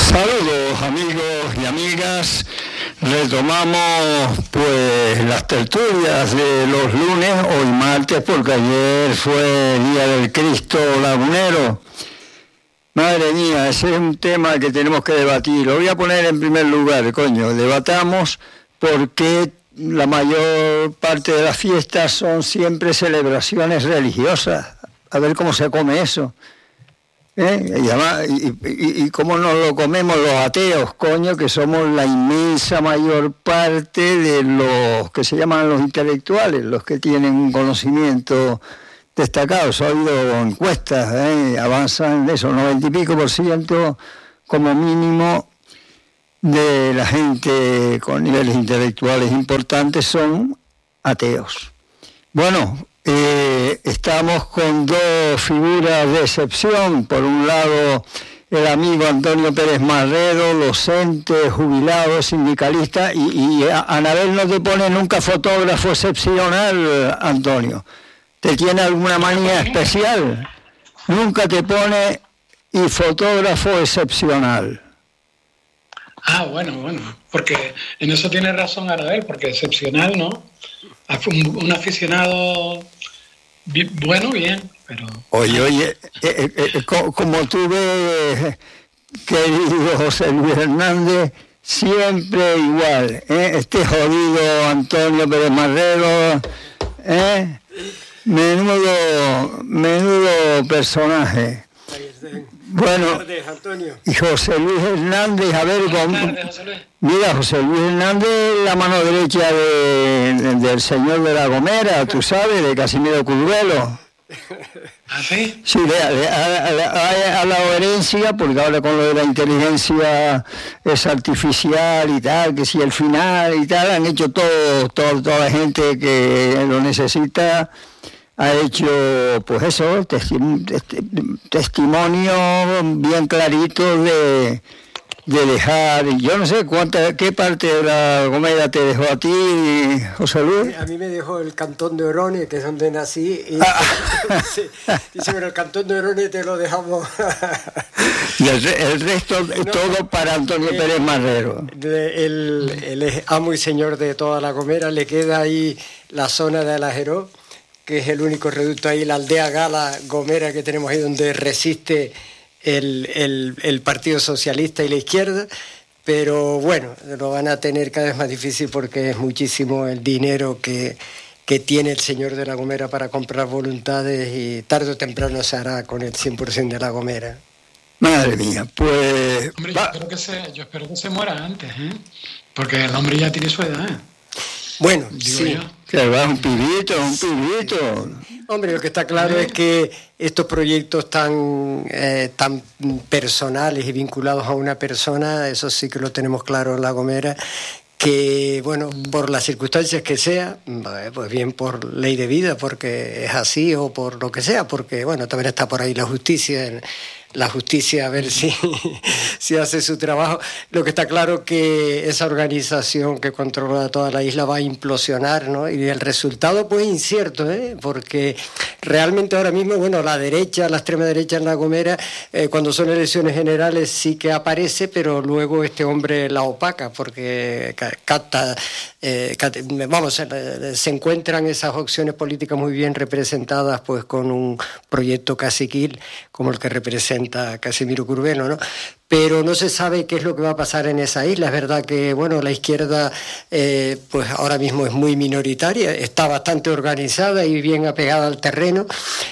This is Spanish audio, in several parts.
Saludos amigos y amigas, retomamos pues las tertulias de los lunes, hoy martes porque ayer fue Día del Cristo Lagunero. Madre mía, ese es un tema que tenemos que debatir. Lo voy a poner en primer lugar, debatamos por qué la mayor parte de las fiestas son siempre celebraciones religiosas. A ver cómo se come eso. Y además, y cómo nos lo comemos los ateos, que somos la inmensa mayor parte de los que se llaman los intelectuales, los que tienen un conocimiento destacado. Ha habido encuestas, avanzan de eso, 90 y pico % como mínimo de la gente con niveles intelectuales importantes son ateos. Bueno, estamos con dos figuras de excepción. Por un lado, el amigo Antonio Pérez Marrero, docente, jubilado, sindicalista, y Anabel no te pone nunca fotógrafo excepcional, Antonio. ¿Te tiene alguna manía especial? Nunca te pone y fotógrafo excepcional. Bueno, porque en eso tiene razón Anabel, porque excepcional, ¿no? Un aficionado bueno, bien, pero... Oye, como tú ves, querido José Luis Hernández, siempre igual, este jodido Antonio Pérez Marrero, menudo personaje. Bueno, y José Luis Hernández, a ver, mira, José Luis Hernández, la mano derecha del señor de La Gomera, tú sabes, de Casimiro Curvelo. ¿Ah, sí? Sí, a la herencia, porque ahora con lo de la inteligencia es artificial y tal, que si el final y tal, han hecho toda la gente que lo necesita. Ha hecho, pues eso, testimonio bien clarito de dejar, yo no sé qué parte de La Gomera te dejó a ti, José Luis. A mí me dejó el Cantón de Orones, que es donde nací, y dice, bueno, el Cantón de Orones te lo dejamos. Y el resto, todo para Antonio Pérez Marrero. Él es amo y señor de toda La Gomera, le queda ahí la zona de Alajeró, que es el único reducto ahí, la aldea Gala Gomera que tenemos ahí, donde resiste el Partido Socialista y la izquierda, pero bueno, lo van a tener cada vez más difícil porque es muchísimo el dinero que tiene el señor de La Gomera para comprar voluntades, y tarde o temprano se hará con el 100% de La Gomera. Madre mía, pues... Hombre, yo espero que se muera antes, porque el hombre ya tiene su edad. Bueno, digo sí. Yo. Que va un pibito. Hombre, lo que está claro es que estos proyectos tan personales y vinculados a una persona, eso sí que lo tenemos claro en La Gomera, que, bueno, por las circunstancias que sea, pues bien por ley de vida, porque es así, o por lo que sea, porque, bueno, también está por ahí la justicia a ver si hace su trabajo. Lo que está claro que esa organización que controla toda la isla va a implosionar, ¿no? Y el resultado pues incierto, porque realmente ahora mismo, bueno, la extrema derecha en La Gomera, cuando son elecciones generales sí que aparece, pero luego este hombre la opaca, porque se encuentran esas opciones políticas muy bien representadas pues con un proyecto caciquil como el que representa Casimiro Curvelo, ¿no? Pero no se sabe qué es lo que va a pasar en esa isla. Es verdad que, bueno, la izquierda pues ahora mismo es muy minoritaria, está bastante organizada y bien apegada al terreno.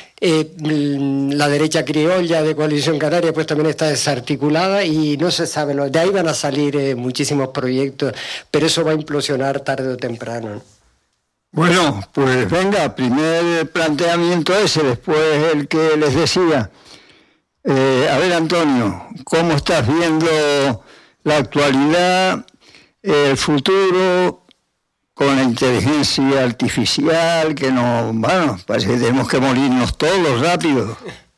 La derecha criolla de Coalición Canaria pues también está desarticulada y no se sabe, de ahí van a salir muchísimos proyectos, pero eso va a implosionar tarde o temprano, ¿no? Bueno, pues venga, primer planteamiento ese, después el que les decía. A ver, Antonio, ¿cómo estás viendo la actualidad, el futuro con la inteligencia artificial, que parece que tenemos que morirnos todos rápido?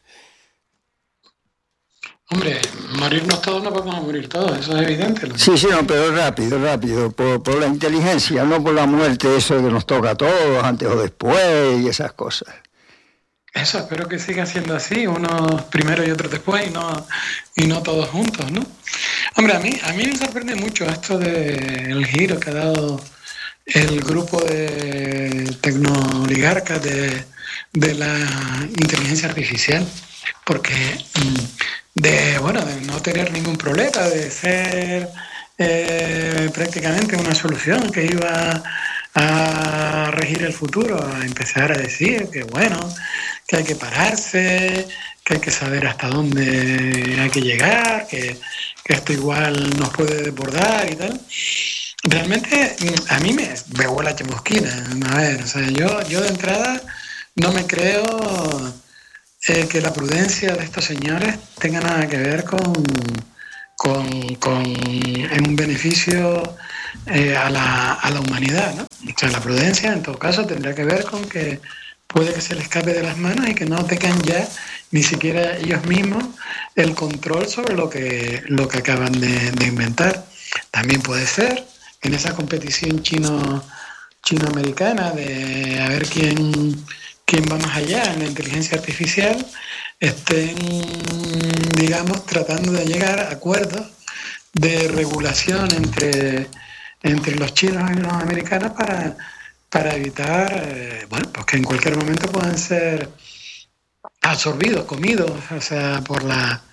Hombre, morirnos todos no vamos a morir todos, eso es evidente, ¿no? Sí, no, pero rápido, por la inteligencia, no por la muerte, eso que nos toca a todos, antes o después, y esas cosas. Eso, espero que siga siendo así, unos primero y otros después, y no todos juntos, ¿no? Hombre, a mí me sorprende mucho esto del giro que ha dado el grupo de tecnooligarcas de la inteligencia artificial, porque de no tener ningún problema, de ser prácticamente una solución que iba a regir el futuro, a empezar a decir que hay que pararse, que hay que saber hasta dónde hay que llegar, que esto igual nos puede desbordar y tal. Realmente a mí me vuela chamusquina. A ver, o sea, yo de entrada no me creo que la prudencia de estos señores tenga nada que ver en un beneficio a la humanidad, ¿no? O sea, la prudencia en todo caso tendrá que ver con que puede que se les escape de las manos y que no tengan ya ni siquiera ellos mismos el control sobre lo que acaban de inventar. También puede ser en esa competición chino-americana de a ver quién va más allá en la inteligencia artificial, estén, digamos, tratando de llegar a acuerdos de regulación entre los chinos y los americanos para evitar pues que en cualquier momento puedan ser absorbidos, comidos, o sea, por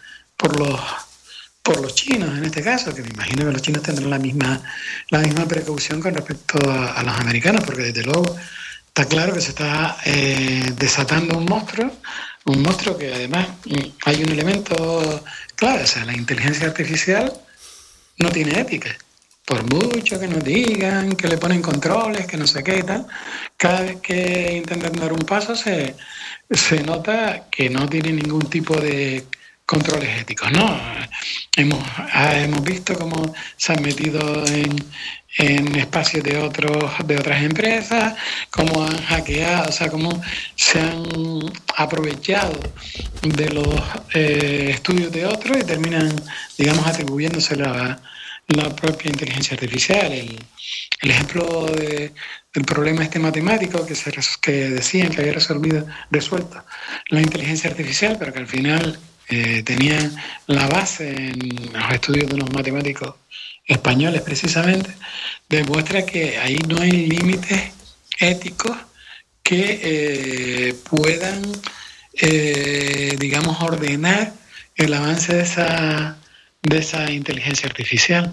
los chinos en este caso, que me imagino que los chinos tendrán la misma precaución con respecto a los americanos, porque desde luego está claro que se está desatando un monstruo que además hay un elemento clave, o sea, la inteligencia artificial no tiene ética. Por mucho que nos digan, que le ponen controles, que no sé qué y tal, cada vez que intentan dar un paso se nota que no tiene ningún tipo de controles éticos, ¿no? Hemos visto cómo se han metido en espacios de otras empresas, cómo han hackeado, o sea, cómo se han aprovechado de los estudios de otros y terminan, digamos, atribuyéndose la propia inteligencia artificial. El ejemplo del problema este matemático que decían que había resuelto la inteligencia artificial, pero que al final tenía la base en los estudios de unos matemáticos españoles precisamente, demuestra que ahí no hay límites éticos que puedan, digamos, ordenar el avance de esa inteligencia artificial.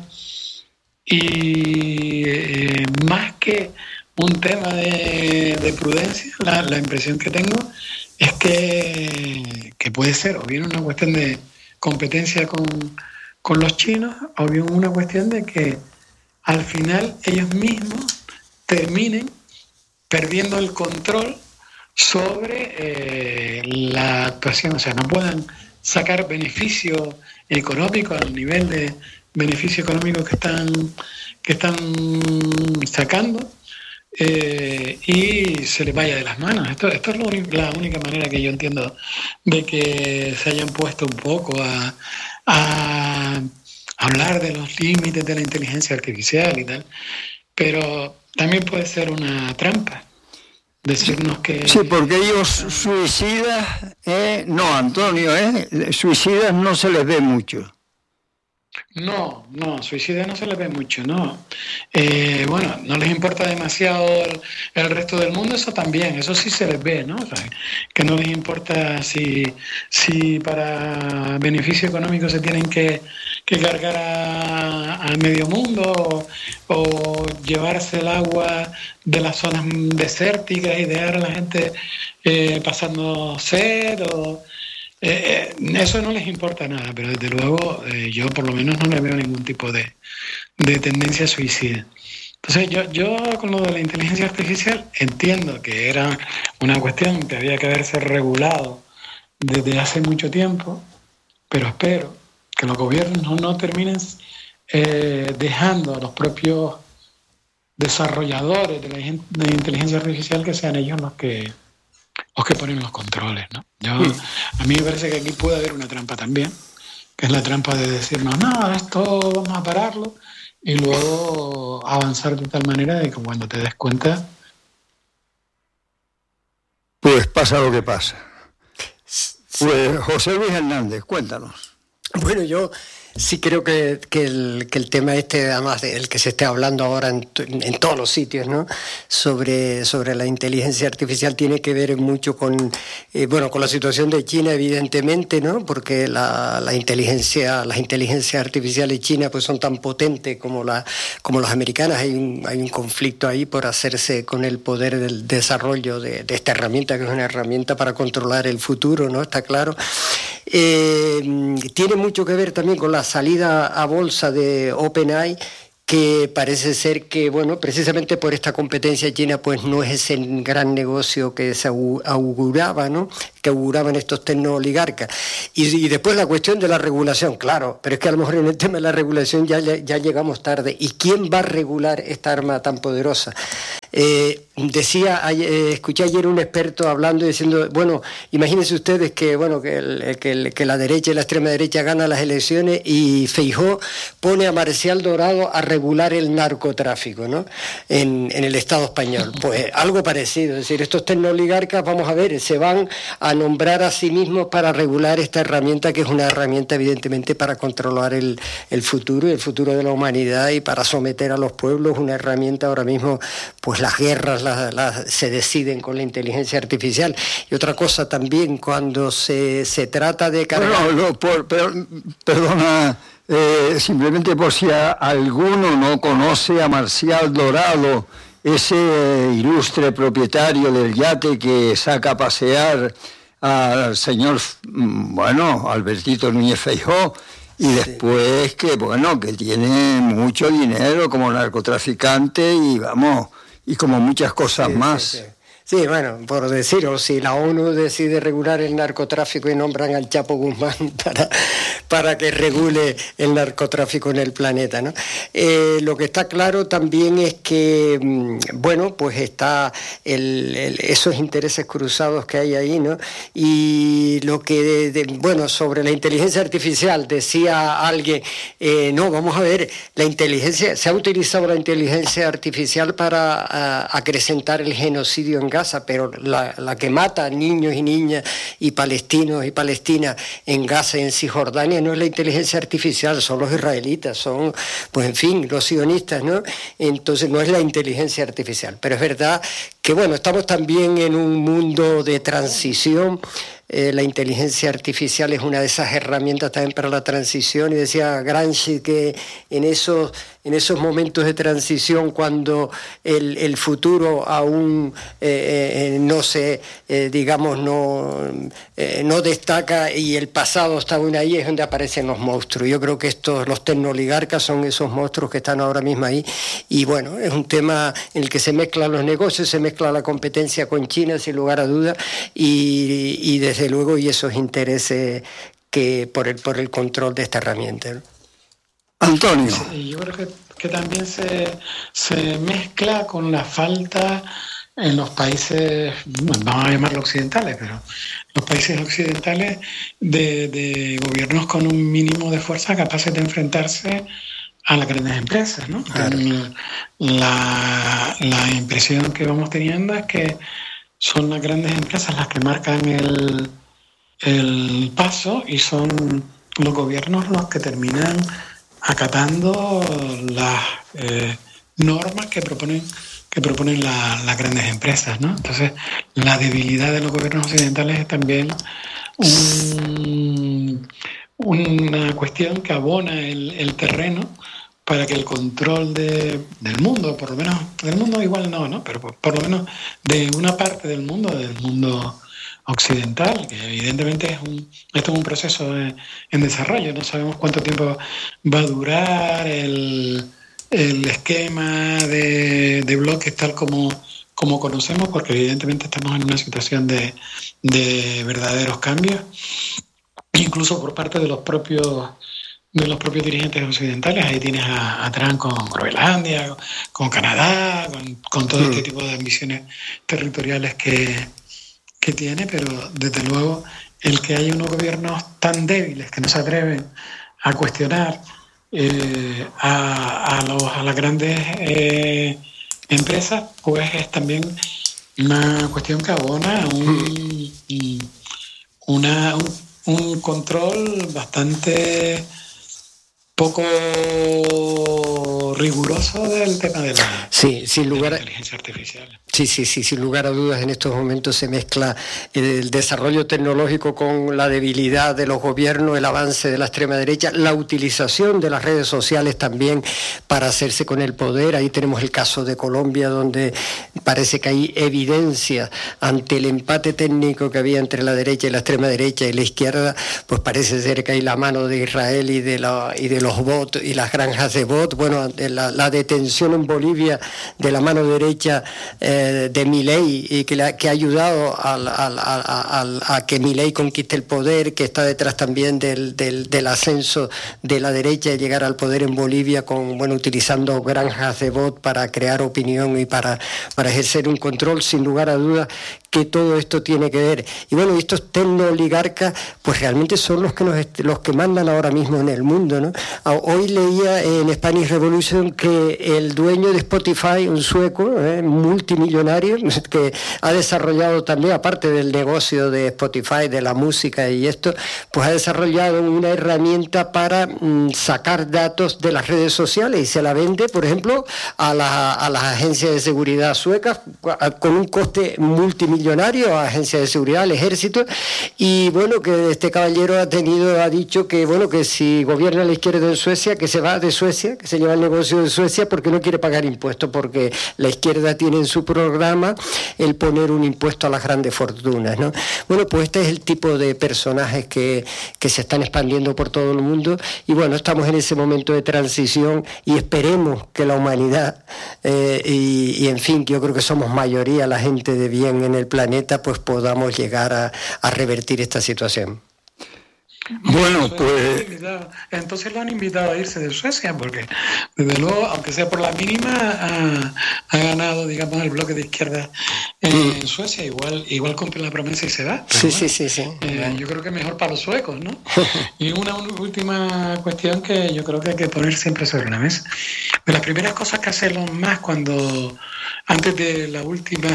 Y más que un tema de prudencia, la impresión que tengo es que puede ser o bien una cuestión de competencia con los chinos o bien una cuestión de que al final ellos mismos terminen perdiendo el control sobre la actuación, o sea, no puedan sacar beneficio económico al nivel de beneficio económico que están sacando y se les vaya de las manos. Esto es la única manera que yo entiendo de que se hayan puesto un poco a hablar de los límites de la inteligencia artificial y tal, pero también puede ser una trampa decirnos que... Sí, porque ellos suicidas, no, Antonio, suicidas no se les ve mucho. No, suicidas no se les ve mucho, no. No les importa demasiado el resto del mundo, eso también, eso sí se les ve, ¿no? O sea, que no les importa si para beneficio económico se tienen que cargar al medio mundo o llevarse el agua de las zonas desérticas y dejar a la gente pasando sed eso no les importa nada, pero desde luego yo por lo menos no le veo ningún tipo de tendencia suicida. Entonces yo con lo de la inteligencia artificial entiendo que era una cuestión que había que haberse regulado desde hace mucho tiempo, pero espero que los gobiernos no terminen dejando a los propios desarrolladores de la inteligencia artificial que sean ellos los que ponen los controles, ¿no? A mí me parece que aquí puede haber una trampa también, que es la trampa de decirnos, no, esto vamos a pararlo, y luego avanzar de tal manera de que cuando te des cuenta... Pues pasa lo que pasa. Pues José Luis Hernández, cuéntanos. Bueno, yo Sí, creo que el tema además del que se está hablando ahora en todos los sitios, ¿no? Sobre la inteligencia artificial tiene que ver mucho con la situación de China, evidentemente, ¿no? Porque las inteligencias artificiales chinas pues son tan potentes como las americanas. Hay un conflicto ahí por hacerse con el poder del desarrollo de esta herramienta, que es una herramienta para controlar el futuro, ¿no? Está claro. Tiene mucho que ver también con la salida a bolsa de OpenAI, que parece ser que, precisamente por esta competencia china, pues no es ese gran negocio que se auguraba, ¿no? Que auguraban estos tecnooligarcas. Y después la cuestión de la regulación, claro, pero es que a lo mejor en el tema de la regulación ya llegamos tarde. ¿Y quién va a regular esta arma tan poderosa? Escuché ayer un experto hablando y diciendo, imagínense ustedes que la derecha y la extrema derecha ganan las elecciones y Feijóo pone a Marcial Dorado a regular el narcotráfico, ¿no? En el Estado español. Pues algo parecido, es decir, estos tecnooligarcas, vamos a ver, se van a nombrar a sí mismos para regular esta herramienta, que es una herramienta evidentemente para controlar el futuro y el futuro de la humanidad y para someter a los pueblos, una herramienta ahora mismo, pues las guerras se deciden con la inteligencia artificial. Y otra cosa también, cuando se trata de cargar... Perdona, simplemente por si alguno no conoce a Marcial Dorado, ese ilustre propietario del yate que saca a pasear al señor, Albertito Núñez Feijóo, y después que tiene mucho dinero como narcotraficante y como muchas cosas más. Sí, por decirlo, si la ONU decide regular el narcotráfico y nombran al Chapo Guzmán para que regule el narcotráfico en el planeta, ¿no? Lo que está claro también es que, pues está esos intereses cruzados que hay ahí, ¿no? Y lo que, sobre la inteligencia artificial, decía alguien, vamos a ver, se ha utilizado la inteligencia artificial para acrecentar el genocidio en Gaza, pero la que mata a niños y niñas y palestinos y palestinas en Gaza y en Cisjordania no es la inteligencia artificial, son los israelitas, son, los sionistas, ¿no? Entonces no es la inteligencia artificial, pero es verdad que, estamos también en un mundo de transición. La inteligencia artificial es una de esas herramientas también para la transición, y decía Gramsci que en esos momentos de transición, cuando el futuro aún no destaca y el pasado está aún ahí, es donde aparecen los monstruos. Yo creo que los tecnooligarcas son esos monstruos que están ahora mismo ahí, y es un tema en el que se mezclan los negocios, se mezcla la competencia con China, sin lugar a dudas, y desde luego, y esos intereses que por el control de esta herramienta, ¿no? Antonio. Sí, yo creo que también se mezcla con la falta en los países, vamos a llamarlos occidentales, pero los países occidentales de gobiernos con un mínimo de fuerza capaces de enfrentarse a las grandes empresas, ¿no? Claro. La impresión que vamos teniendo es que son las grandes empresas las que marcan el paso, y son los gobiernos los que terminan acatando las normas que proponen las grandes empresas, ¿no? Entonces, la debilidad de los gobiernos occidentales es también una cuestión que abona el terreno para que el control del mundo, por lo menos, del mundo igual no, pero por lo menos de una parte del mundo occidental, que evidentemente esto es un proceso en desarrollo. No sabemos cuánto tiempo va a durar el esquema de bloques tal como conocemos, porque evidentemente estamos en una situación de verdaderos cambios, incluso por parte de los propios dirigentes occidentales. Ahí tienes a Trump con Groenlandia, con Canadá, con todo este tipo de ambiciones territoriales que tiene, pero desde luego el que haya unos gobiernos tan débiles que no se atreven a cuestionar a las grandes empresas, pues es también una cuestión que abona un control bastante poco riguroso del tema de la, sin lugar de la inteligencia artificial. Sí, sin lugar a dudas en estos momentos se mezcla el desarrollo tecnológico con la debilidad de los gobiernos, el avance de la extrema derecha, la utilización de las redes sociales también para hacerse con el poder. Ahí tenemos el caso de Colombia, donde parece que hay evidencia ante el empate técnico que había entre la derecha y la extrema derecha y la izquierda, pues parece ser que hay la mano de Israel y de los bots y las granjas de bots. Bueno, la detención en Bolivia de la mano derecha de Milei, y que ha ayudado a que Milei conquiste el poder, que está detrás también del ascenso de la derecha y llegar al poder en Bolivia utilizando granjas de bot para crear opinión y para ejercer un control. Sin lugar a dudas que todo esto tiene que ver. Y bueno, estos tecnooligarcas pues realmente son los que mandan ahora mismo en el mundo, ¿no? Hoy leía en Spanish Revolution que el dueño de Spotify, un sueco, multimillonario, que ha desarrollado también, aparte del negocio de Spotify, de la música y esto, pues ha desarrollado una herramienta para sacar datos de las redes sociales y se la vende, por ejemplo, a las agencias de seguridad suecas con un coste multimillonario, a agencias de seguridad, al ejército. Y bueno, que este caballero ha dicho que bueno, que si gobierna la izquierda en Suecia, que se va de Suecia, que se lleva el negocio de Suecia porque no quiere pagar impuestos, porque la izquierda tiene en su programa el poner un impuesto a las grandes fortunas, ¿no? Bueno, pues este es el tipo de personajes que se están expandiendo por todo el mundo, y bueno, estamos en ese momento de transición y esperemos que la humanidad y en fin, que yo creo que somos mayoría la gente de bien en el planeta, pues podamos llegar a revertir esta situación. Bueno, pues... Entonces lo han invitado a irse de Suecia, porque desde luego, aunque sea por la mínima, ha ganado, digamos, el bloque de izquierda en Suecia. Igual cumple la promesa y se va. Sí. Yo creo que es mejor para los suecos, ¿no? Y una última cuestión que yo creo que hay que poner siempre sobre la mesa. De las primeras cosas que hace Elon Musk antes de la última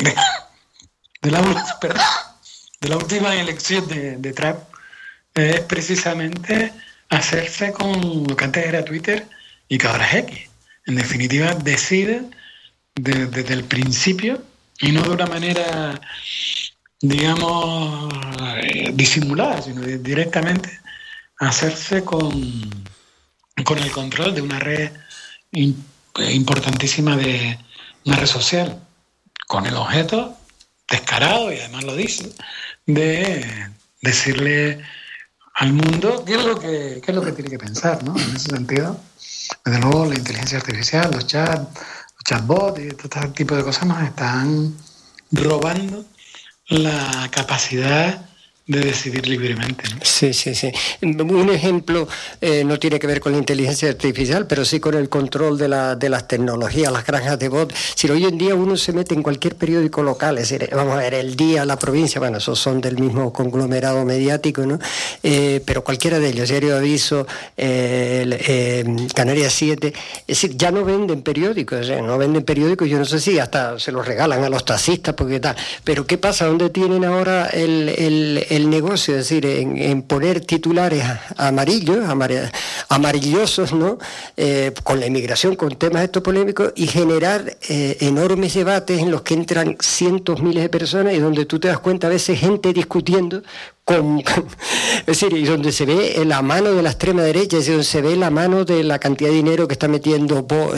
elección de Trump, es precisamente hacerse con lo que antes era Twitter y que ahora es X. En definitiva, decide desde el principio, y no de una manera, digamos, disimulada, sino directamente hacerse con el control de una red importantísima, de una red social, con el objeto descarado, y además lo dice, de decirle al mundo qué es lo que tiene que pensar, ¿no? En ese sentido, desde luego, la inteligencia artificial, los chatbots y todo este tipo de cosas nos están robando la capacidad de decidir libremente, ¿no? Sí. Un ejemplo no tiene que ver con la inteligencia artificial, pero sí con el control de las tecnologías, las granjas de bot. Si hoy en día uno se mete en cualquier periódico local, es decir, vamos a ver, El Día, La Provincia, bueno, esos son del mismo conglomerado mediático, ¿no? Pero cualquiera de ellos, Diario de Aviso, Canarias 7, es decir, ya no venden periódicos, yo no sé si hasta se los regalan a los taxistas, porque tal. Pero ¿qué pasa? ¿Dónde tienen ahora el negocio? Es decir, en poner titulares amarillosos, ¿no? Con la inmigración, con temas estos polémicos, y generar enormes debates en los que entran cientos, miles de personas, y donde tú te das cuenta a veces gente discutiendo es decir, y donde se ve la mano de la extrema derecha, es decir, donde se ve la mano de la cantidad de dinero que está metiendo Vox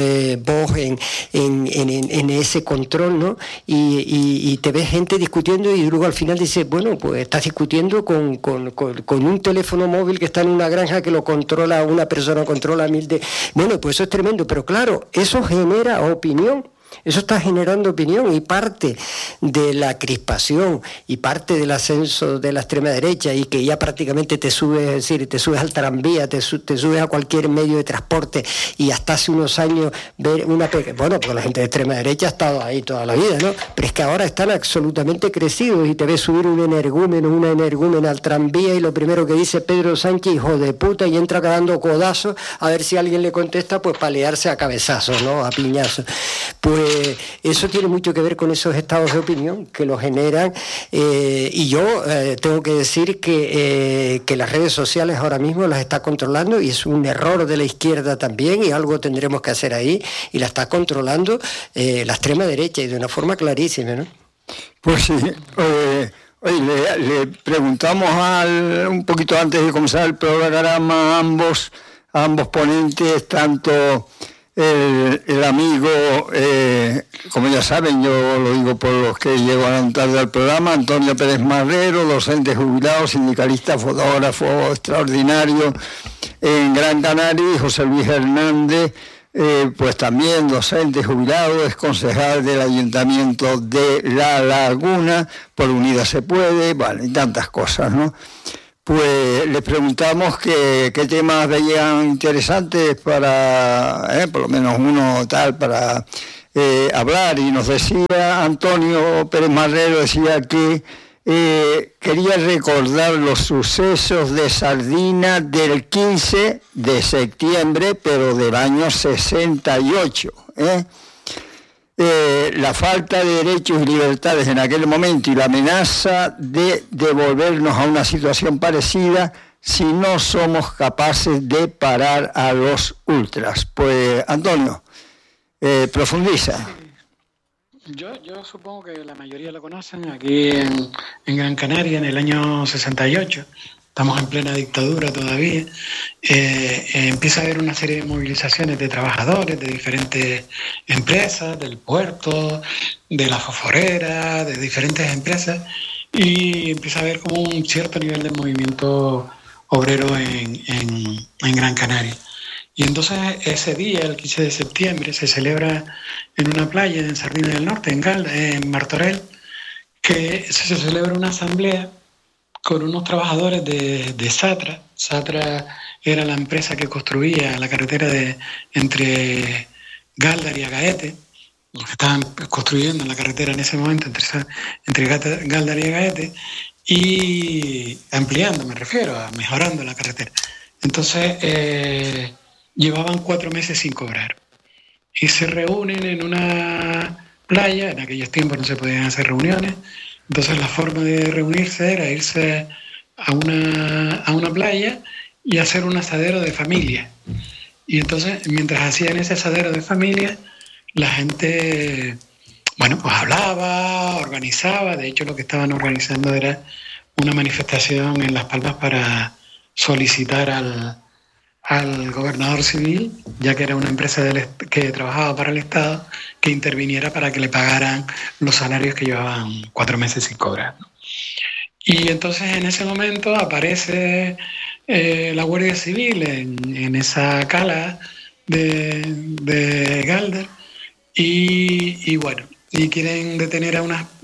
en ese control, ¿no? Y te ves gente discutiendo, y luego al final dices, bueno, pues estás discutiendo con un teléfono móvil que está en una granja que lo controla una persona, controla 1000 de... Bueno, pues eso es tremendo, pero claro, eso genera opinión. Eso está generando opinión, y parte de la crispación y parte del ascenso de la extrema derecha, y que ya prácticamente te subes, es decir, te subes al tranvía, te subes a cualquier medio de transporte, y hasta hace unos años ver bueno, porque la gente de extrema derecha ha estado ahí toda la vida, ¿no? Pero es que ahora están absolutamente crecidos, y te ves subir una energúmena al tranvía, y lo primero que dice Pedro Sánchez, hijo de puta, y entra dando codazos a ver si alguien le contesta, pues para liarse a cabezazos, ¿no? A piñazos. Pues eso tiene mucho que ver con esos estados de opinión que lo generan, y yo tengo que decir que las redes sociales ahora mismo las está controlando, y es un error de la izquierda también, y algo tendremos que hacer ahí, y la está controlando la extrema derecha, y de una forma clarísima, ¿no? Pues sí. Oye, le preguntamos un poquito antes de comenzar el programa a ambos ponentes, tanto el amigo, como ya saben, yo lo digo por los que llegan tarde al programa, Antonio Pérez Marrero, docente jubilado, sindicalista, fotógrafo extraordinario en Gran Canaria, y José Luis Hernández, pues también docente jubilado, es concejal del Ayuntamiento de La Laguna, por Unidas se Puede, bueno, y tantas cosas, ¿no? Pues les preguntamos qué temas veían interesantes para, por lo menos uno tal, para hablar, y nos decía Antonio Pérez Marrero, decía que quería recordar los sucesos de Sardina del 15 de septiembre, pero del año 68, la falta de derechos y libertades en aquel momento y la amenaza de devolvernos a una situación parecida si no somos capaces de parar a los ultras. Pues, Antonio, profundiza. Yo supongo que la mayoría lo conocen. Aquí en Gran Canaria, en el año 68, estamos en plena dictadura todavía, empieza a haber una serie de movilizaciones de trabajadores de diferentes empresas, del puerto, de la fosforera, de diferentes empresas, y empieza a haber como un cierto nivel de movimiento obrero en Gran Canaria. Y entonces ese día, el 15 de septiembre, se celebra en una playa en Sardina del Norte, en Martorell, que se celebra una asamblea con unos trabajadores de Satra. Satra era la empresa que construía la carretera entre Gáldar y Agaete. Estaban construyendo la carretera en ese momento entre Gáldar y Agaete, y ampliando, me refiero, a mejorando la carretera. Entonces llevaban 4 meses sin cobrar. Y se reúnen en una playa. En aquellos tiempos no se podían hacer reuniones. Entonces la forma de reunirse era irse a una playa y hacer un asadero de familia. Y entonces, mientras hacían ese asadero de familia, la gente, pues hablaba, organizaba. De hecho, lo que estaban organizando era una manifestación en Las Palmas para solicitar al gobernador civil, ya que era una empresa que trabajaba para el Estado, que interviniera para que le pagaran los salarios que llevaban 4 meses sin cobrar, ¿no? Y entonces en ese momento aparece la Guardia Civil en esa cala de Gáldar, y quieren detener a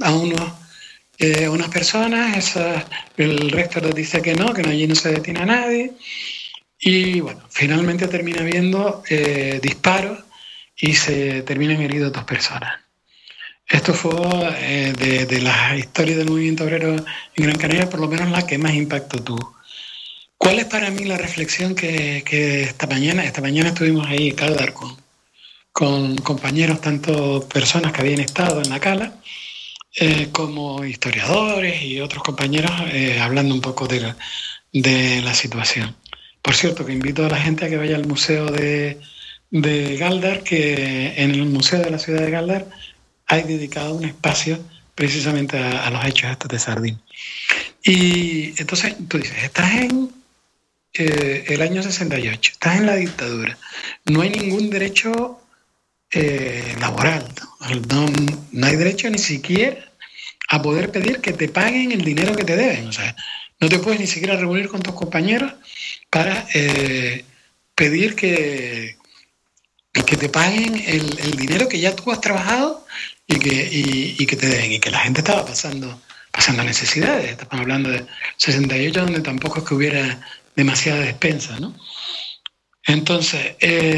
unas personas. El resto les dice que no, allí no se detiene a nadie. Y finalmente termina habiendo disparos y se terminan heridos 2 personas. Esto fue de las historias del movimiento obrero en Gran Canaria, por lo menos la que más impacto tuvo. ¿Cuál es para mí la reflexión que esta mañana estuvimos ahí en Gáldar con compañeros, tanto personas que habían estado en la cala, como historiadores y otros compañeros, hablando un poco de la situación? Por cierto, que invito a la gente a que vaya al museo de Gáldar, que en el Museo de la Ciudad de Gáldar hay dedicado un espacio precisamente a los hechos estos de Sardina. Y entonces tú dices, estás en el año 68, estás en la dictadura, no hay ningún derecho laboral, no hay derecho ni siquiera a poder pedir que te paguen el dinero que te deben. O sea, no te puedes ni siquiera reunir con tus compañeros para pedir que te paguen el dinero que ya tú has trabajado y que te den, y que la gente estaba pasando necesidades. Estamos hablando de 68, donde tampoco es que hubiera demasiada despensa, ¿no? Entonces,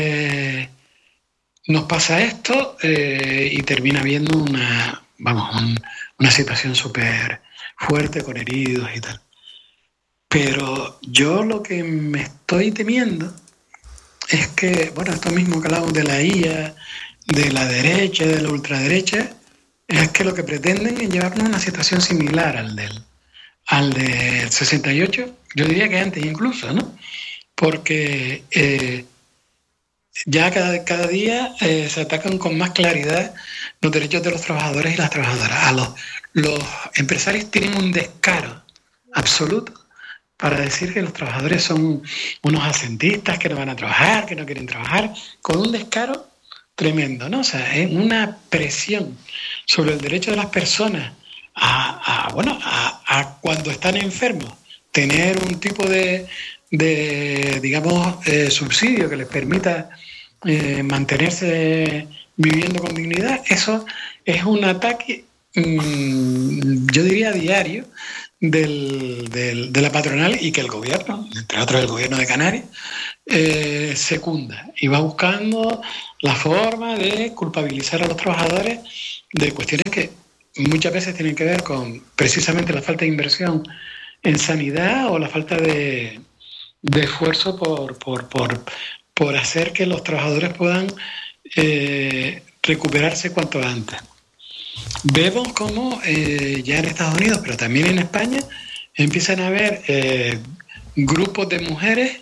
nos pasa esto y termina habiendo una situación súper fuerte con heridos y tal. Pero yo lo que me estoy temiendo es que, esto mismo que hablamos de la IA, de la derecha y de la ultraderecha es que lo que pretenden es llevarnos a una situación similar al del 68, yo diría que antes incluso, ¿no? Porque ya cada día se atacan con más claridad los derechos de los trabajadores y las trabajadoras. Los empresarios tienen un descaro absoluto para decir que los trabajadores son unos asentistas, que no van a trabajar, que no quieren trabajar, con un descaro tremendo, ¿no? O sea, es una presión sobre el derecho de las personas a cuando están enfermos tener un tipo de digamos, subsidio que les permita mantenerse viviendo con dignidad. Eso es un ataque, yo diría, diario de la patronal, y que el gobierno, entre otros el gobierno de Canarias, secunda y va buscando la forma de culpabilizar a los trabajadores de cuestiones que muchas veces tienen que ver con precisamente la falta de inversión en sanidad o la falta de esfuerzo por hacer que los trabajadores puedan recuperarse cuanto antes. Vemos cómo ya en Estados Unidos, pero también en España, empiezan a haber grupos de mujeres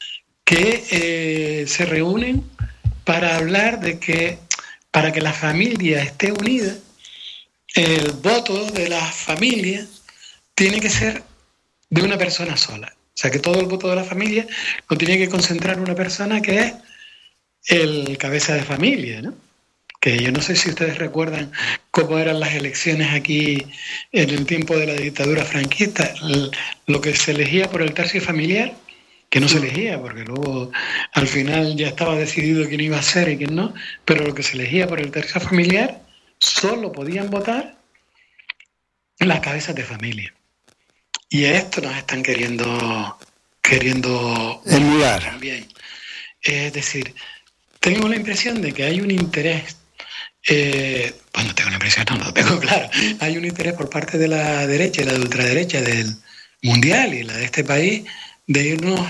que se reúnen para hablar de que para que la familia esté unida, el voto de la familia tiene que ser de una persona sola. O sea, que todo el voto de la familia lo tiene que concentrar una persona que es el cabeza de familia, ¿no? Que yo no sé si ustedes recuerdan cómo eran las elecciones aquí en el tiempo de la dictadura franquista, lo que se elegía por el tercio familiar, que no se elegía, porque luego al final ya estaba decidido quién iba a ser y quién no, pero lo que se elegía por el tercio familiar, solo podían votar las cabezas de familia. Y a esto nos están queriendo emular también. Es decir, tengo la impresión de que hay un interés, tengo la impresión, no lo tengo claro, hay un interés por parte de la derecha y la de ultraderecha del mundial y la de este país de irnos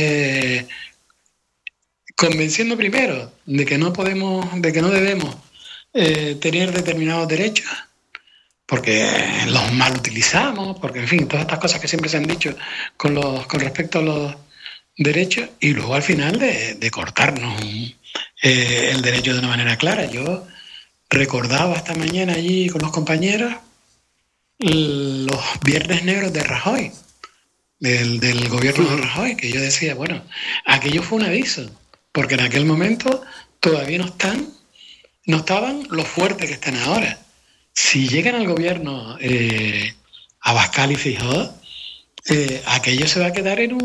convenciendo primero de que no debemos tener determinados derechos, porque los mal utilizamos, porque en fin, todas estas cosas que siempre se han dicho con respecto a los derechos, y luego al final de cortarnos el derecho de una manera clara. Yo recordaba esta mañana allí con los compañeros los viernes negros de Rajoy, del gobierno de Rajoy, que yo decía, bueno, aquello fue un aviso, porque en aquel momento todavía no estaban lo fuertes que están ahora. Si llegan al gobierno Abascal y Feijóo, aquello se va a quedar en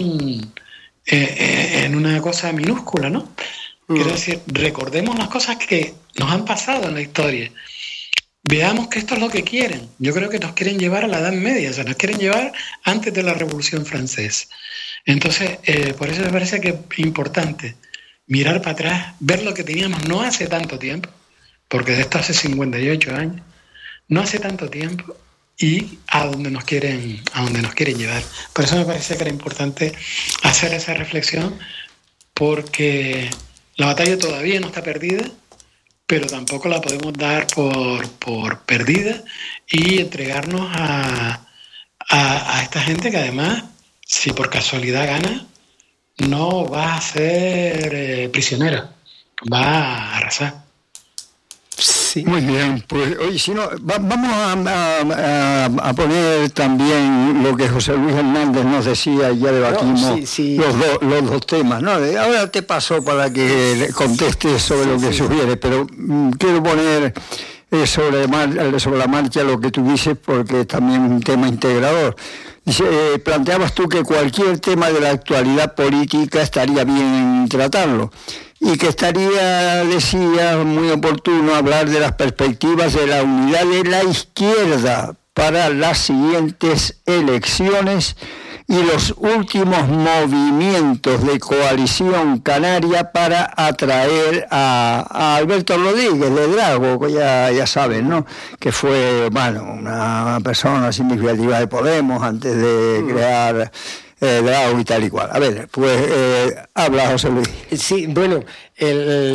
una cosa minúscula, ¿no? Quiero decir, recordemos las cosas que nos han pasado en la historia. Veamos que esto es lo que quieren. Yo creo que nos quieren llevar a la Edad Media, o sea, nos quieren llevar antes de la Revolución Francesa. Entonces, por eso me parece que es importante mirar para atrás, ver lo que teníamos no hace tanto tiempo, porque de esto hace 58 años, no hace tanto tiempo, y a donde nos quieren llevar. Por eso me parece que era importante hacer esa reflexión, porque la batalla todavía no está perdida, pero tampoco la podemos dar por perdida y entregarnos a esta gente que además, si por casualidad gana, no va a ser prisionera, va a arrasar. Sí. Muy bien, pues oye, si no, vamos a poner también lo que José Luis Hernández nos decía, ya debatimos los dos temas, ¿no? Ahora te paso para que contestes sobre lo que sugiere, pero quiero poner sobre la marcha lo que tú dices, porque es también un tema integrador. Dice, planteabas tú que cualquier tema de la actualidad política estaría bien tratarlo, y que estaría, decía, muy oportuno hablar de las perspectivas de la unidad de la izquierda para las siguientes elecciones y los últimos movimientos de coalición canaria para atraer a Alberto Rodríguez de Drago, que ya saben, ¿no? Que fue, una persona significativa de Podemos antes de crear Drago y tal y cual. A ver, pues habla José Luis. Sí, bueno,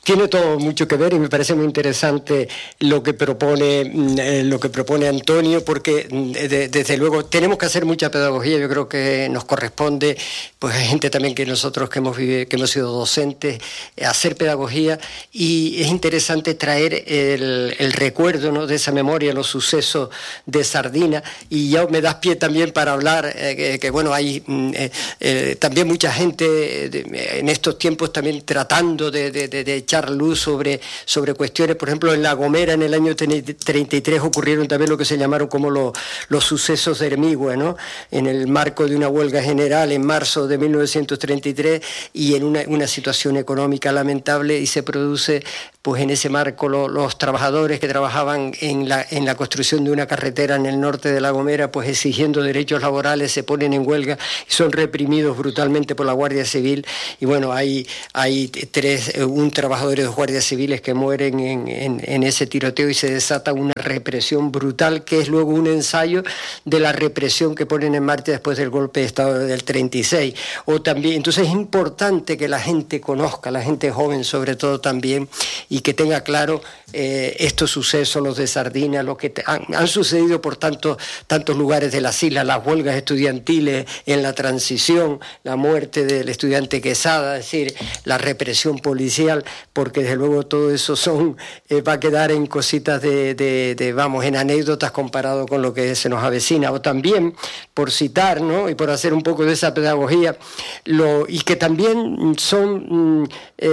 tiene todo mucho que ver y me parece muy interesante lo que propone Antonio, porque desde luego tenemos que hacer mucha pedagogía. Yo creo que nos corresponde, pues hay gente también que nosotros que hemos sido docentes, hacer pedagogía, y es interesante traer el recuerdo, ¿no?, de esa memoria, los sucesos de Sardina. Y ya me das pie también para hablar que bueno, hay también mucha gente en estos tiempos también tratando de echar luz sobre cuestiones. Por ejemplo, en La Gomera en el año 33 ocurrieron también lo que se llamaron como los sucesos de Hermigua, ¿no?, en el marco de una huelga general en marzo de 1933 y en una situación económica lamentable, y se produce pues en ese marco los trabajadores que trabajaban en la construcción de una carretera en el norte de La Gomera, pues exigiendo derechos laborales, se ponen en huelga y son reprimidos brutalmente por la Guardia Civil. Y bueno, hay un trabajador y dos guardias civiles que mueren en ese tiroteo, y se desata una represión brutal, que es luego un ensayo de la represión que ponen en marcha después del golpe de Estado del 36. O también, entonces es importante que la gente conozca, la gente joven sobre todo también, y que tenga claro estos sucesos, los de Sardina, los que han sucedido por tantos lugares de las islas, las huelgas estudiantiles en la transición, la muerte del estudiante Quesada, es decir, la represión policial, porque desde luego todo eso va a quedar en cositas en anécdotas comparado con lo que se nos avecina. O también, por citar, ¿no?, y por hacer un poco de esa pedagogía, y que también son,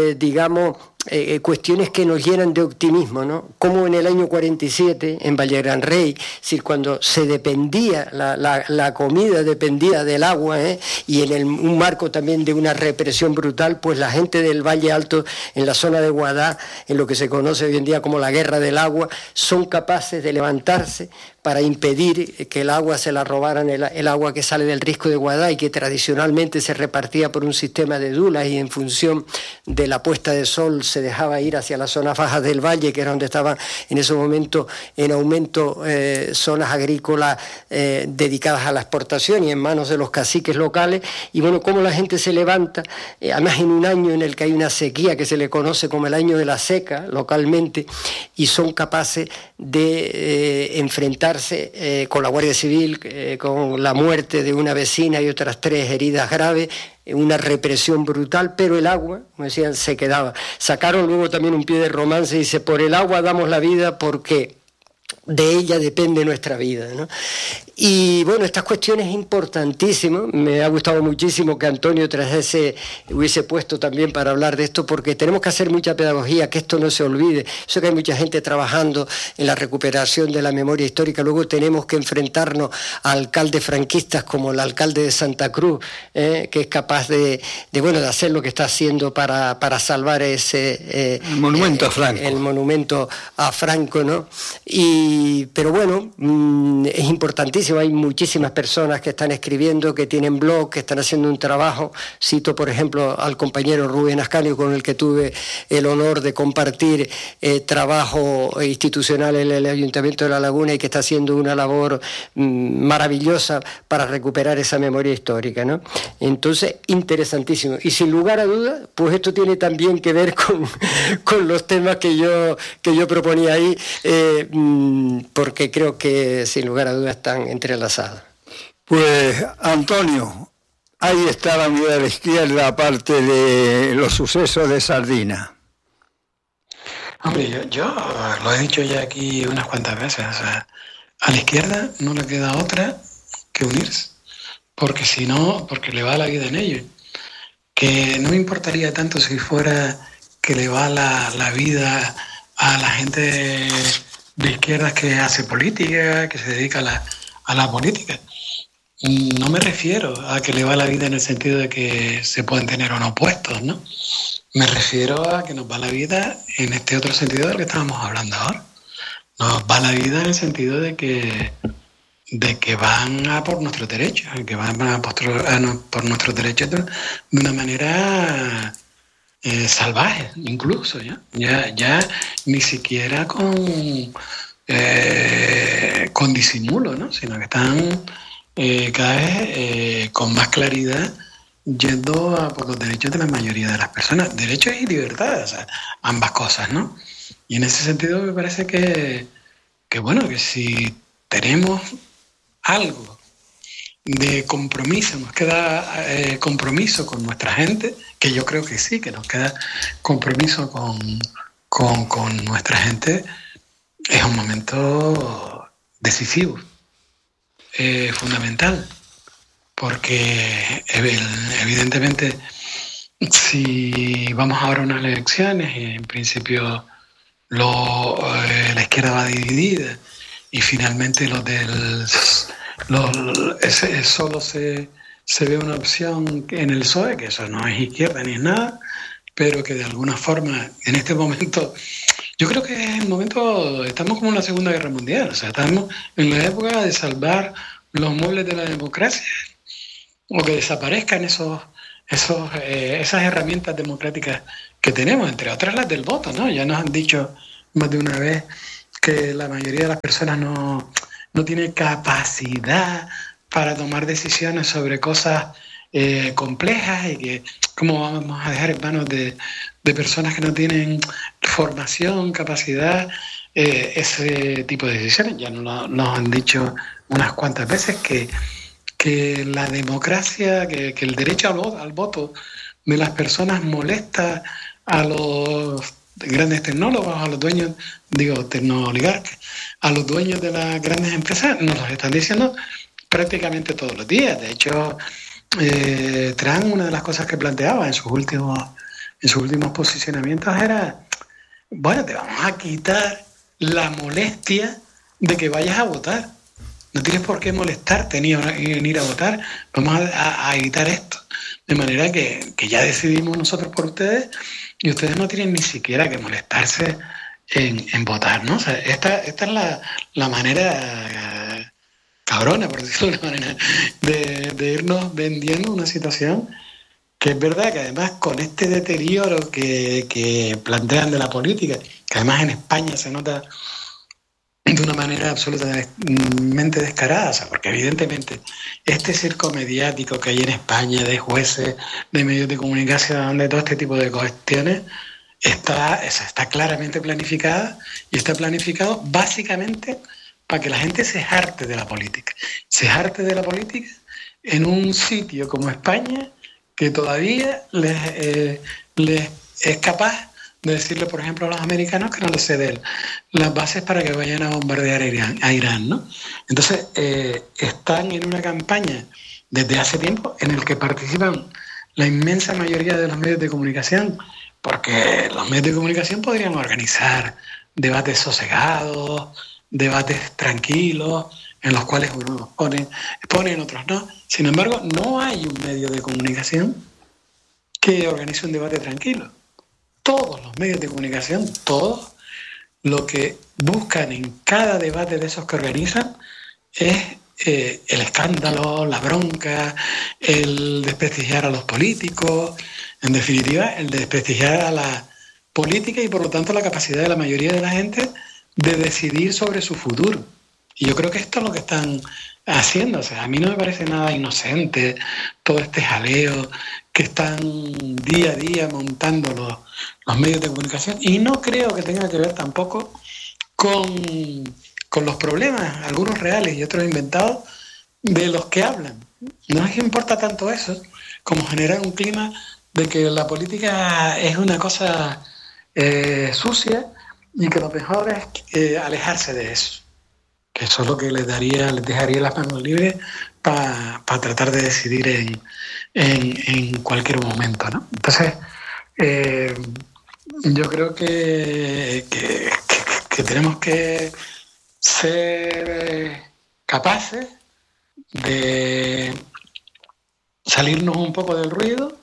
cuestiones que nos llenan de optimismo, ¿no? Como en el año 47, en Valle Gran Rey, es decir, cuando se dependía, la comida dependía del agua, y en un marco también de una represión brutal, pues la gente del Valle Alto, en la zona de Guadá, en lo que se conoce hoy en día como la guerra del agua, son capaces de levantarse para impedir que el agua se la robaran, el agua que sale del risco de Guadá y que tradicionalmente se repartía por un sistema de dulas, y en función de la puesta de sol se dejaba ir hacia las zonas bajas del valle, que era donde estaban en ese momento en aumento zonas agrícolas dedicadas a la exportación y en manos de los caciques locales. Y bueno, cómo la gente se levanta, además en un año en el que hay una sequía que se le conoce como el año de la seca localmente, y son capaces de enfrentarse con la Guardia Civil, con la muerte de una vecina y otras 3 heridas graves, una represión brutal, pero el agua, como decían, se quedaba. Sacaron luego también un pie de romance, dice: por el agua damos la vida porque de ella depende nuestra vida, ¿no? Y bueno, estas cuestiones importantísimas. Me ha gustado muchísimo que Antonio hubiese puesto también para hablar de esto, porque tenemos que hacer mucha pedagogía, que esto no se olvide. Sé que hay mucha gente trabajando en la recuperación de la memoria histórica. Luego tenemos que enfrentarnos a alcaldes franquistas como el alcalde de Santa Cruz, que es capaz de hacer lo que está haciendo para salvar ese el monumento a Franco. El monumento a Franco, ¿no? Pero bueno, es importantísimo. Hay muchísimas personas que están escribiendo, que tienen blog, que están haciendo un trabajo. Cito, por ejemplo, al compañero Rubén Ascanio, con el que tuve el honor de compartir trabajo institucional en el Ayuntamiento de La Laguna, y que está haciendo una labor maravillosa para recuperar esa memoria histórica, ¿no? Entonces, interesantísimo. Y sin lugar a dudas, pues esto tiene también que ver con los temas que yo proponía ahí, porque creo que sin lugar a dudas están entrelazados. Pues Antonio, ahí está la unidad de la izquierda, aparte de los sucesos de Sardina. Hombre, yo lo he dicho ya aquí unas cuantas veces, o sea, a la izquierda no le queda otra que unirse, porque si no, porque le va la vida en ello. Que no me importaría tanto si fuera que le va la vida a la gente de izquierdas que hace política, que se dedica a la política. No me refiero a que le va la vida en el sentido de que se pueden tener o no puestos, ¿no? Me refiero a que nos va la vida en este otro sentido del que estábamos hablando ahora. Nos va la vida en el sentido de que van a por nuestros derechos, que van a por nuestros derechos de una manera salvaje, incluso, ya ni siquiera con disimulo, ¿no? Sino que están cada vez con más claridad yendo a por los derechos de la mayoría de las personas, derechos y libertades, o sea, ambas cosas, ¿no? Y en ese sentido me parece que bueno, que si tenemos algo de compromiso, nos queda compromiso con nuestra gente, que yo creo que sí, que nos queda compromiso con nuestra gente, es un momento decisivo, fundamental, porque evidentemente si vamos ahora a unas elecciones y en principio la izquierda va dividida y finalmente solo se ve una opción en el PSOE, que eso no es izquierda ni es nada, pero que de alguna forma en este momento, yo creo que es el momento, estamos como en la Segunda Guerra Mundial, o sea, estamos en la época de salvar los muebles de la democracia o que desaparezcan esas herramientas democráticas que tenemos, entre otras las del voto, ¿no? Ya nos han dicho más de una vez que la mayoría de las personas no tiene capacidad para tomar decisiones sobre cosas complejas y que cómo vamos a dejar en manos de personas que no tienen formación, capacidad, ese tipo de decisiones. Ya nos han dicho unas cuantas veces que la democracia, que el derecho al voto de las personas molesta a los grandes tecnólogos, a los dueños, tecnooligarcas, a los dueños de las grandes empresas, nos los están diciendo prácticamente todos los días. De hecho, Trump, una de las cosas que planteaba en sus últimos posicionamientos era, bueno, te vamos a quitar la molestia de que vayas a votar. No tienes por qué molestarte ni en ir a votar. Vamos a evitar esto. De manera que ya decidimos nosotros por ustedes y ustedes no tienen ni siquiera que molestarse en votar, ¿no? O sea, esta es la manera cabrona, por decirlo de una manera, de irnos vendiendo una situación que es verdad que además con este deterioro que plantean de la política, que además en España se nota de una manera absolutamente descarada, o sea, porque evidentemente este circo mediático que hay en España de jueces, de medios de comunicación, de todo este tipo de cuestiones, está claramente planificada y está planificado básicamente para que la gente se harte de la política. Se harte de la política en un sitio como España que todavía les es capaz de decirle, por ejemplo, a los americanos que no les ceden las bases para que vayan a bombardear a Irán, ¿no? Entonces, están en una campaña desde hace tiempo en el que participan la inmensa mayoría de los medios de comunicación, porque los medios de comunicación podrían organizar debates sosegados, debates tranquilos, en los cuales unos ponen, otros no. Sin embargo, no hay un medio de comunicación que organice un debate tranquilo. Todos los medios de comunicación, todos, lo que buscan en cada debate de esos que organizan es el escándalo, la bronca, el desprestigiar a los políticos, en definitiva, el desprestigiar a la política y por lo tanto la capacidad de la mayoría de la gente de decidir sobre su futuro. Y yo creo que esto es lo que están haciendo. O sea, a mí no me parece nada inocente todo este jaleo que están día a día montando los medios de comunicación, y no creo que tenga que ver tampoco con los problemas, algunos reales y otros inventados, de los que hablan. No les importa tanto eso como generar un clima de que la política es una cosa sucia y que lo mejor es alejarse de eso. Que eso es lo que les dejaría las manos libres para tratar de decidir en cualquier momento, ¿no? Entonces, yo creo que tenemos que ser capaces de salirnos un poco del ruido,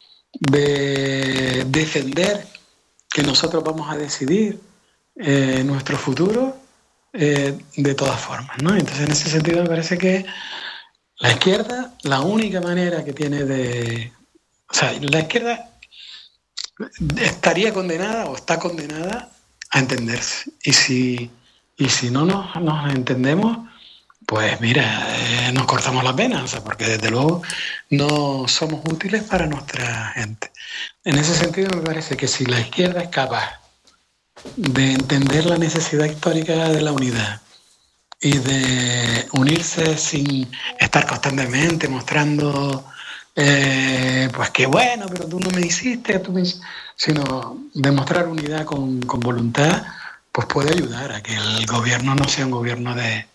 de defender que nosotros vamos a decidir nuestro futuro de todas formas, ¿no? Entonces, en ese sentido, me parece que la izquierda, la única manera que tiene o sea, la izquierda estaría condenada o está condenada a entenderse. Y si no nos entendemos, pues mira, nos cortamos las venas, o sea, porque desde luego no somos útiles para nuestra gente. En ese sentido me parece que si la izquierda es capaz de entender la necesidad histórica de la unidad y de unirse sin estar constantemente mostrando pues qué bueno, pero tú no me hiciste, sino demostrar unidad con voluntad, pues puede ayudar a que el gobierno no sea un gobierno de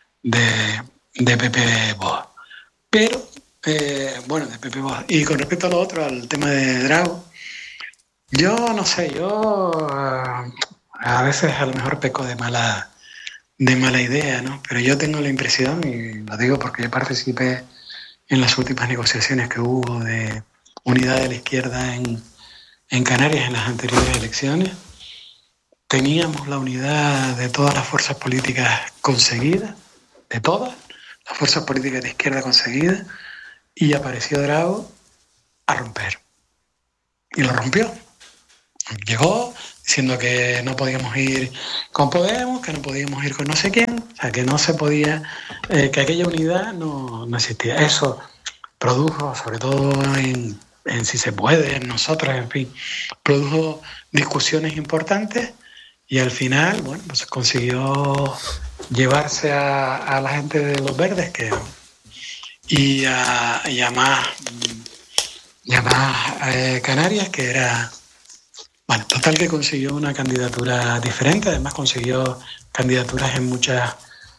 Pepe Bosch. Pero, de Pepe Bosch. Y con respecto a lo otro, al tema de Dragó, yo no sé, a veces a lo mejor peco de mala idea, ¿no? Pero yo tengo la impresión, y lo digo porque yo participé en las últimas negociaciones que hubo de unidad de la izquierda en Canarias en las anteriores elecciones, teníamos la unidad de todas las fuerzas políticas conseguidas, de todas las fuerzas políticas de izquierda conseguidas, y apareció Dragó a romper. Y lo rompió. Llegó diciendo que no podíamos ir con Podemos, que no podíamos ir con no sé quién, o sea, que no se podía, que aquella unidad no existía. Eso produjo, sobre todo en Si se puede, en nosotros, en fin, produjo discusiones importantes y al final, bueno, pues consiguió llevarse a la gente de los verdes y a más Canarias, que era... Bueno, total que consiguió una candidatura diferente, además consiguió candidaturas en muchos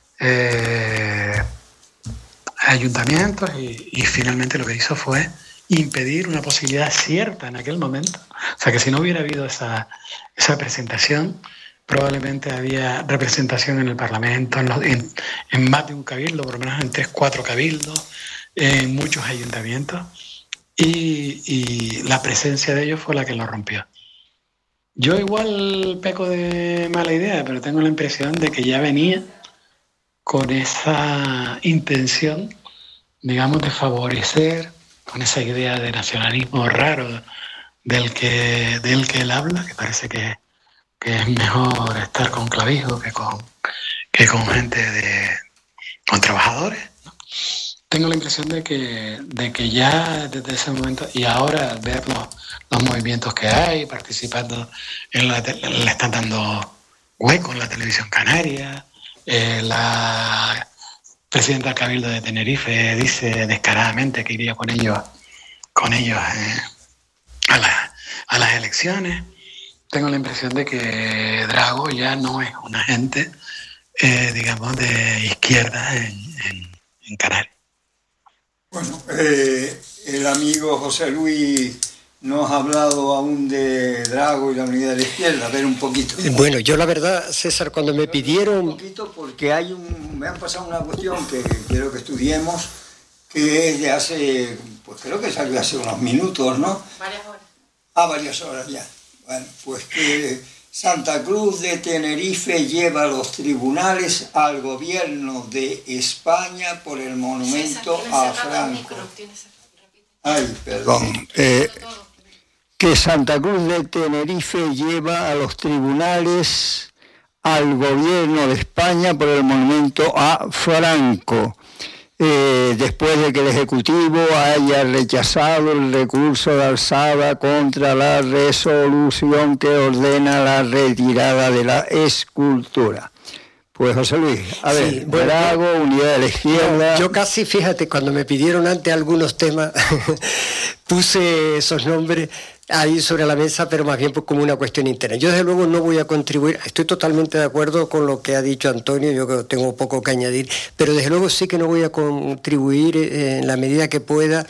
ayuntamientos y finalmente lo que hizo fue impedir una posibilidad cierta en aquel momento. O sea que si no hubiera habido esa presentación, probablemente había representación en el Parlamento, en más de un cabildo, por lo menos en 3-4 cabildos, en muchos ayuntamientos, y la presencia de ellos fue la que lo rompió. Yo igual peco de mala idea, pero tengo la impresión de que ya venía con esa intención, digamos, de favorecer, con esa idea de nacionalismo raro del que él habla, que parece que es mejor estar con clavijos que con gente con trabajadores, ¿no? Tengo la impresión de que ya desde ese momento, y ahora al ver los movimientos que hay, participando le están dando hueco en la televisión canaria, la presidenta del Cabildo de Tenerife dice descaradamente que iría con ellos a las elecciones. Tengo la impresión de que Dragó ya no es un agente, digamos, de izquierda en Canarias. Bueno, el amigo José Luis nos ha hablado aún de Dragó y la unidad de la izquierda. A ver un poquito. Bueno, yo la verdad, César, cuando me pidieron... Un poquito porque me han pasado una cuestión que quiero que estudiemos, que es de hace, pues creo que salió hace unos minutos, ¿no? Varias horas. Varias horas ya. Bueno, pues que Santa Cruz de Tenerife lleva a los tribunales al gobierno de España por el monumento a Franco. Ay, perdón. Que Santa Cruz de Tenerife lleva a los tribunales al gobierno de España por el monumento a Franco. Después de que el Ejecutivo haya rechazado el recurso de alzada contra la resolución que ordena la retirada de la escultura. Pues José Luis, a ver, Dragó, unidad de la izquierda... Yo casi, fíjate, cuando me pidieron antes algunos temas, puse esos nombres ahí sobre la mesa, pero más bien como una cuestión interna. Yo desde luego no voy a contribuir, estoy totalmente de acuerdo con lo que ha dicho Antonio, yo tengo poco que añadir, pero desde luego sí que no voy a contribuir en la medida que pueda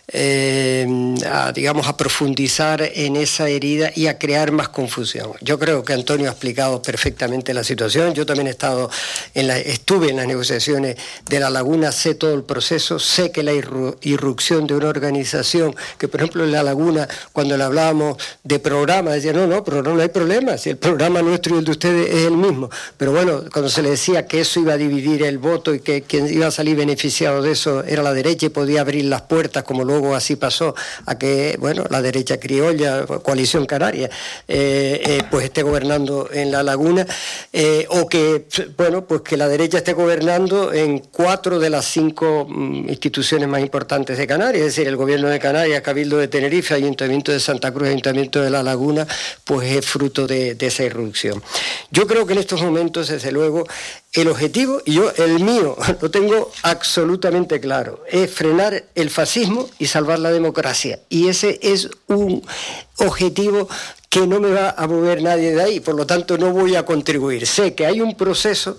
a profundizar en esa herida y a crear más confusión. Yo creo que Antonio ha explicado perfectamente la situación. Yo también estuve en las negociaciones de La Laguna, sé todo el proceso, sé que la irrupción de una organización que, por ejemplo, en La Laguna, cuando la hablábamos de programa, decían, no, pero no hay problema, si el programa nuestro y el de ustedes es el mismo. Pero bueno, cuando se le decía que eso iba a dividir el voto y que quien iba a salir beneficiado de eso era la derecha y podía abrir las puertas, como luego así pasó, a que, bueno, la derecha criolla, Coalición Canaria, pues esté gobernando en La Laguna, o que, bueno, pues que la derecha esté gobernando en 4 de las 5 instituciones más importantes de Canarias, es decir, el Gobierno de Canarias, Cabildo de Tenerife, Ayuntamiento de Santa Cruz, Ayuntamiento de La Laguna, pues es fruto de esa irrupción. Yo creo que en estos momentos, desde luego, el objetivo, y yo el mío lo tengo absolutamente claro, es frenar el fascismo y salvar la democracia. Y ese es un objetivo que no me va a mover nadie de ahí, por lo tanto no voy a contribuir. Sé que hay un proceso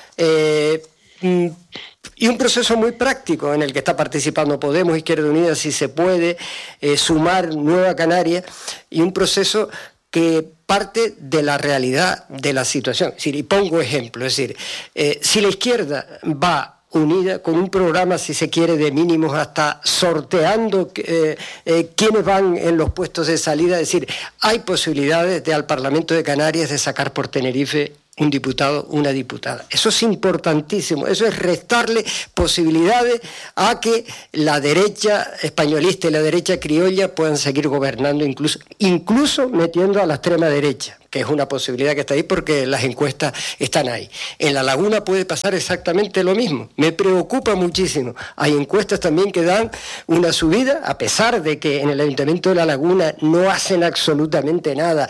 y un proceso muy práctico en el que está participando Podemos, Izquierda Unida, si se puede, Sumar, Nueva Canaria, y un proceso que parte de la realidad de la situación. Es decir, y pongo ejemplo, es decir, si la izquierda va unida con un programa, si se quiere, de mínimos, hasta sorteando quiénes van en los puestos de salida, es decir, hay posibilidades de al Parlamento de Canarias de sacar por Tenerife un diputado, una diputada. Eso es importantísimo, eso es restarle posibilidades a que la derecha españolista y la derecha criolla puedan seguir gobernando, incluso metiendo a la extrema derecha, que es una posibilidad que está ahí porque las encuestas están ahí. En La Laguna puede pasar exactamente lo mismo. Me preocupa muchísimo. Hay encuestas también que dan una subida, a pesar de que en el Ayuntamiento de La Laguna no hacen absolutamente nada.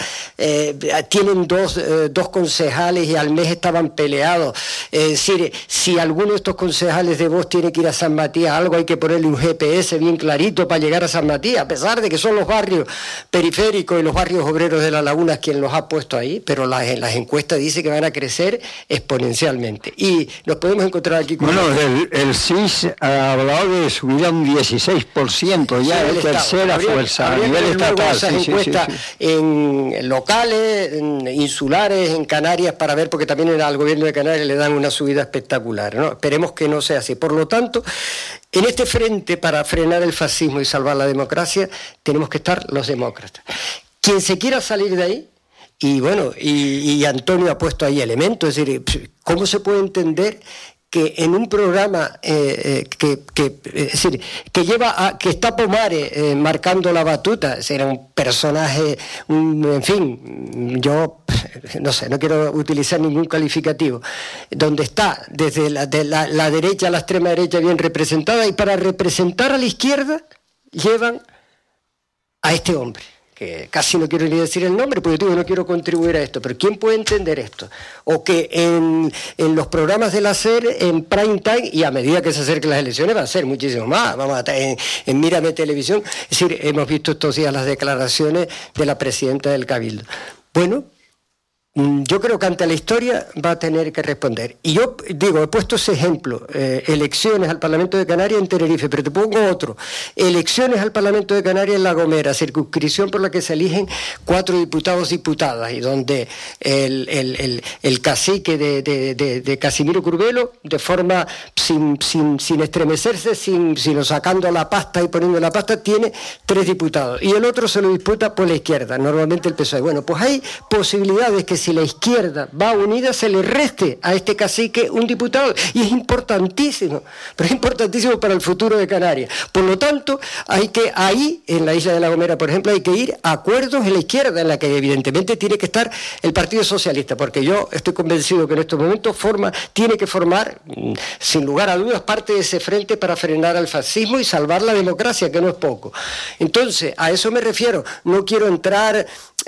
Tienen dos concejales y al mes estaban peleados. Es decir, si alguno de estos concejales de Vox tiene que ir a San Matías, algo hay que ponerle un GPS bien clarito para llegar a San Matías, a pesar de que son los barrios periféricos y los barrios obreros de La Laguna quien los ha puesto ahí, pero las encuestas dicen que van a crecer exponencialmente. Y nos podemos encontrar aquí con... Bueno, el CIS ha hablado de subir a un 16%, ya es tercera fuerza a nivel estatal. Esas encuestas en locales, en insulares, en Canarias, para ver, porque también al gobierno de Canarias le dan una subida espectacular, ¿no? Esperemos que no sea así. Por lo tanto, en este frente, para frenar el fascismo y salvar la democracia, tenemos que estar los demócratas. Quien se quiera salir de ahí, y bueno, y Antonio ha puesto ahí elementos, es decir, ¿cómo se puede entender que en un programa es decir, que está Pomares marcando la batuta, era un personaje, en fin, yo no sé, no quiero utilizar ningún calificativo, donde está desde la derecha a la extrema derecha bien representada, y para representar a la izquierda llevan a este hombre, que casi no quiero ni decir el nombre, porque digo, no quiero contribuir a esto, pero ¿quién puede entender esto? O que en los programas de la SER, en prime time, y a medida que se acerquen las elecciones va a ser muchísimo más, vamos a estar en Mírame Televisión, es decir, hemos visto estos días las declaraciones de la presidenta del Cabildo. Bueno, yo creo que ante la historia va a tener que responder. Y yo digo, he puesto ese ejemplo, elecciones al Parlamento de Canarias en Tenerife, pero te pongo otro, elecciones al Parlamento de Canarias en La Gomera, circunscripción por la que se eligen 4 diputados y diputadas, y donde el cacique de Casimiro Curbelo, de forma sin estremecerse, sino sacando la pasta y poniendo la pasta, tiene 3 diputados, y el otro se lo disputa por la izquierda, normalmente el PSOE. Bueno, pues hay posibilidades que si la izquierda va unida se le reste a este cacique un diputado, y es importantísimo, pero es importantísimo para el futuro de Canarias. Por lo tanto, hay que ahí, en la isla de La Gomera, por ejemplo, hay que ir a acuerdos en la izquierda, en la que evidentemente tiene que estar el Partido Socialista, porque yo estoy convencido que en estos momentos tiene que formar, sin lugar a dudas, parte de ese frente para frenar al fascismo y salvar la democracia, que no es poco. Entonces, a eso me refiero. No quiero entrar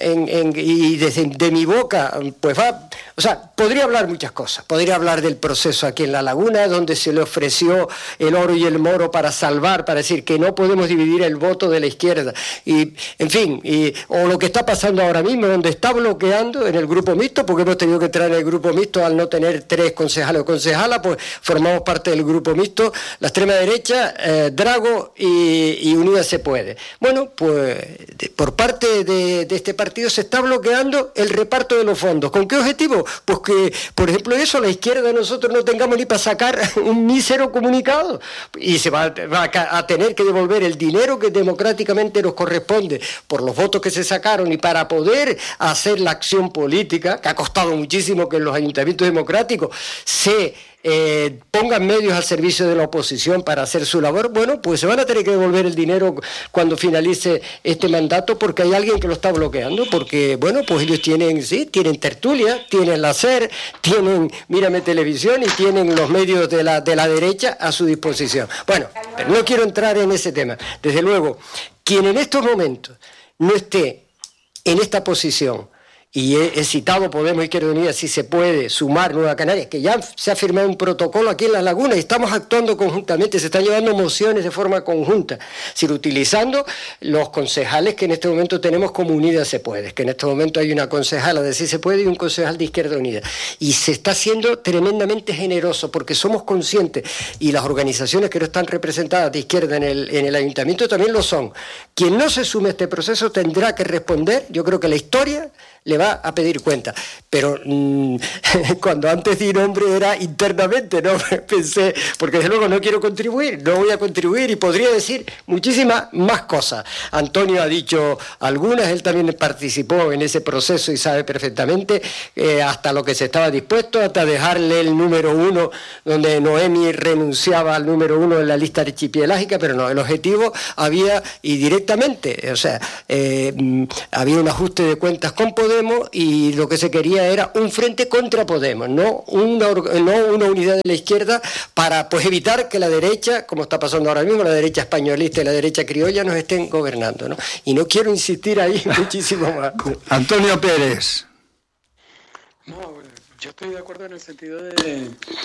y desde mi boca, pues o sea, podría hablar muchas cosas. Podría hablar del proceso aquí en La Laguna, donde se le ofreció el oro y el moro para salvar, para decir que no podemos dividir el voto de la izquierda, y en fin, o lo que está pasando ahora mismo, donde está bloqueando en el grupo mixto, porque hemos tenido que entrar en el grupo mixto al no tener 3 concejales o concejalas, pues formamos parte del grupo mixto, la extrema derecha, Drago y Unida se puede. Bueno, pues por parte de este partido se está bloqueando el reparto de los fondos. ¿Con qué objetivo? Pues que, por ejemplo, eso, la izquierda nosotros no tengamos ni para sacar un mísero comunicado y se va a tener que devolver el dinero que democráticamente nos corresponde por los votos que se sacaron, y para poder hacer la acción política, que ha costado muchísimo que los ayuntamientos democráticos se pongan medios al servicio de la oposición para hacer su labor, bueno, pues se van a tener que devolver el dinero cuando finalice este mandato, porque hay alguien que lo está bloqueando, porque, bueno, pues ellos tienen tertulia, tienen la SER, tienen Mírame Televisión y tienen los medios de la derecha a su disposición. Bueno, pero no quiero entrar en ese tema. Desde luego, quien en estos momentos no esté en esta posición, y he citado Podemos, Izquierda Unida, si se puede sumar Nueva Canarias, que ya se ha firmado un protocolo aquí en La Laguna y estamos actuando conjuntamente, se están llevando mociones de forma conjunta, es decir, utilizando los concejales que en este momento tenemos como Unidas Se Puede, que en este momento hay una concejala de Sí Se Puede y un concejal de Izquierda Unida, y se está siendo tremendamente generoso porque somos conscientes, y las organizaciones que no están representadas de izquierda en el ayuntamiento también lo son. Quien no se sume a este proceso tendrá que responder. Yo creo que la historia le va a pedir cuenta, pero cuando antes di nombre era internamente, ¿no? Pensé, porque desde luego no quiero contribuir, no voy a contribuir, y podría decir muchísimas más cosas. Antonio ha dicho algunas, él también participó en ese proceso y sabe perfectamente hasta lo que se estaba dispuesto, hasta dejarle el número 1, donde Noemi renunciaba al número 1 en la lista archipelágica, pero no, el objetivo había, y directamente, o sea, había un ajuste de cuentas con Podemos, y lo que se quería era un frente contra Podemos, no una unidad de la izquierda para, pues, evitar que la derecha, como está pasando ahora mismo, la derecha españolista y la derecha criolla nos estén gobernando, ¿no? Y no quiero insistir ahí muchísimo más. Antonio Pérez. No, yo estoy de acuerdo en el sentido de